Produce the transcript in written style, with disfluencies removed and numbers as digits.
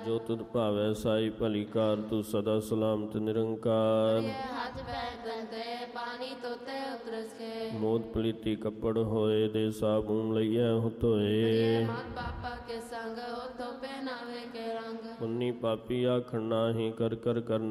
ਜੋ ਤੁਧ ਭਾਵੈ ਸਾਈ ਭਲੀ ਕਾਰ, ਤੂੰ ਸਦਾ ਸਲਾਮਤ ਨਿਰੰਕਾਰ। ਹੱਥ ਪੈਰ ਧੰਦੇ ਪਾਣੀ ਤੋਤੇ ਉਤਰਸ ਕੇ, ਮੋਦ ਪਲੀਤੀ ਕੱਪੜ ਹੋਏ, ਦੇ ਸਾਬੂਨ ਲਈਐ ਹੁਤ ਹੋਏ। ਮਨ ਪਾਪਾ ਕੇ ਸੰਗ, ਉਤੋਂ ਪਹਿਨਾਵੇ ਕੇ ਰੰਗ। ਪੁੰਨੀ ਪਾਪੀ ਆਖਣ ਨਾਹੀਂ, ਕਰ ਕਰ ਕਰਨ